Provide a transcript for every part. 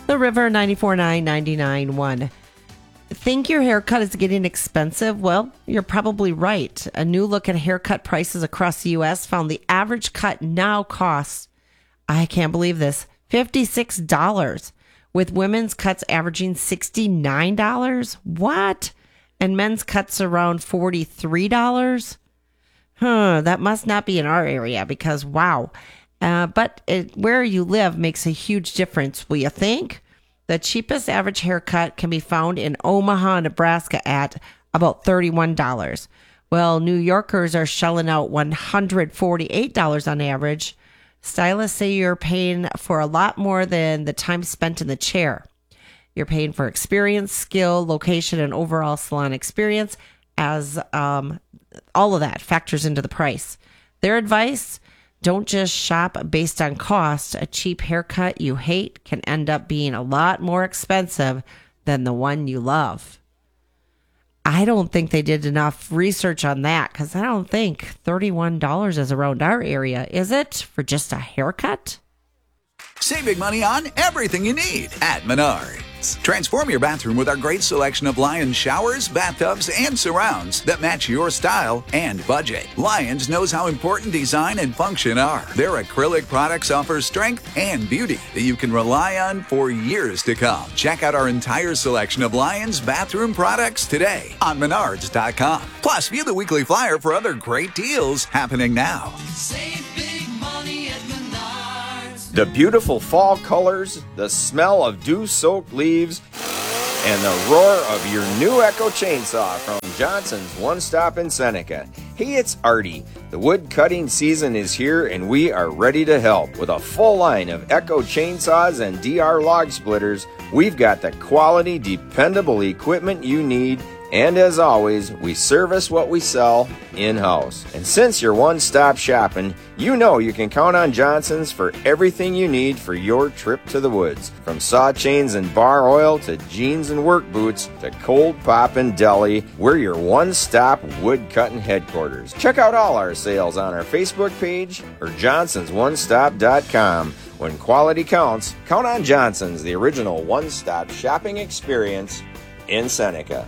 The River 94.9, 99.1. Think your haircut is getting expensive? Well, you're probably right. A new look at haircut prices across the U.S. found the average cut now costs, I can't believe this, $56, with women's cuts averaging $69. What? And men's cuts around $43? That must not be in our area because, wow. But where you live makes a huge difference, will you think? The cheapest average haircut can be found in Omaha, Nebraska at about $31. Well, New Yorkers are shelling out $148 on average. Stylists say you're paying for a lot more than the time spent in the chair. You're paying for experience, skill, location, and overall salon experience as all of that factors into the price. Their advice: don't just shop based on cost. A cheap haircut you hate can end up being a lot more expensive than the one you love. I don't think they did enough research on that because I don't think $31 is around our area, is it, for just a haircut? Save big money on everything you need at Menards. Transform your bathroom with our great selection of Lions showers, bathtubs, and surrounds that match your style and budget. Lions knows how important design and function are. Their acrylic products offer strength and beauty that you can rely on for years to come. Check out our entire selection of Lions bathroom products today on Menards.com. Plus, view the weekly flyer for other great deals happening now. Save big money at Menards. The beautiful fall colors, the smell of dew-soaked leaves, and the roar of your new Echo chainsaw from Johnson's One Stop in Seneca. Hey, it's Artie. The wood cutting season is here and we are ready to help. With a full line of Echo chainsaws and DR log splitters, we've got the quality, dependable equipment you need. And as always, we service what we sell in-house. And since you're one-stop shopping, you know you can count on Johnson's for everything you need for your trip to the woods. From saw chains and bar oil to jeans and work boots to cold pop and deli, we're your one-stop wood-cutting headquarters. Check out all our sales on our Facebook page or johnsonsonestop.com. When quality counts, count on Johnson's, the original one-stop shopping experience in Seneca.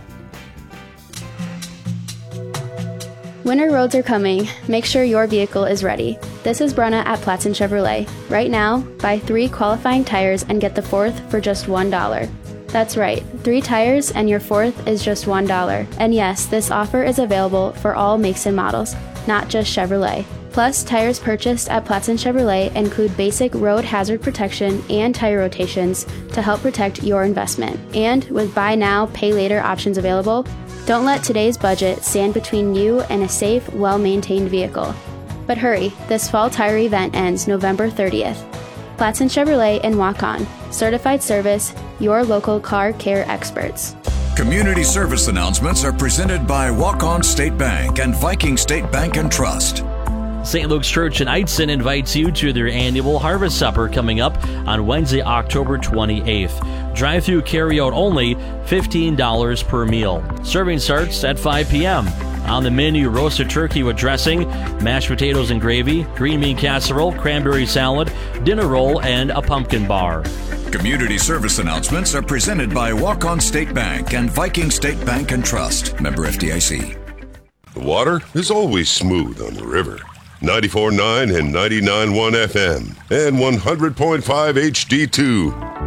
Winter roads are coming. Make sure your vehicle is ready. This is Brenna at Platson Chevrolet. Right now, buy 3 qualifying tires and get the 4th for just $1. That's right, 3 tires and your 4th is just $1. And yes, this offer is available for all makes and models, not just Chevrolet. Plus, tires purchased at Platson Chevrolet include basic road hazard protection and tire rotations to help protect your investment. And with buy now, pay later options available, don't let today's budget stand between you and a safe, well-maintained vehicle. But hurry, this fall tire event ends November 30th. Platson Chevrolet and Walk On. Certified service, your local car care experts. Community service announcements are presented by Walk On State Bank and Viking State Bank and Trust. St. Luke's Church in Eitzen invites you to their annual Harvest Supper coming up on Wednesday, October 28th. Drive-through carry-out only, $15 per meal. Serving starts at 5 p.m. On the menu, roasted turkey with dressing, mashed potatoes and gravy, green bean casserole, cranberry salad, dinner roll, and a pumpkin bar. Community service announcements are presented by Walk On State Bank and Viking State Bank and Trust. Member FDIC. The water is always smooth on the river. 94.9 and 99.1 FM and 100.5 HD2.